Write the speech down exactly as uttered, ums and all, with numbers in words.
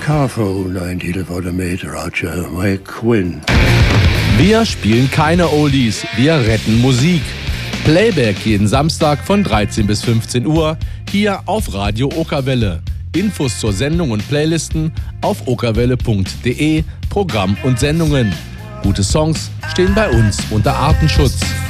Careful, ein Titel von dem Roger McGuinn. Wir spielen keine Oldies, wir retten Musik. Playback jeden Samstag von dreizehn bis fünfzehn Uhr hier auf Radio Okerwelle. Infos zur Sendung und Playlisten auf okerwelle punkt de, Programm und Sendungen. Gute Songs stehen bei uns unter Artenschutz.